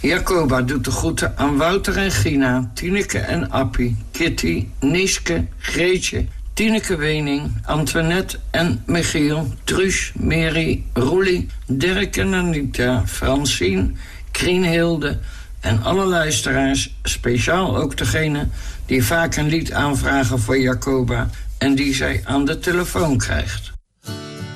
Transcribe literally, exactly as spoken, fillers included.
Jacoba doet de groeten aan Wouter en Gina, Tineke en Appie, Kitty, Nieske, Greetje, Tineke Wening, Antoinette en Michiel, Truus, Mary, Roelie, Dirk en Anita, Francine, Krienhilde en alle luisteraars, speciaal ook degene die vaak een lied aanvragen voor Jacoba en die zij aan de telefoon krijgt.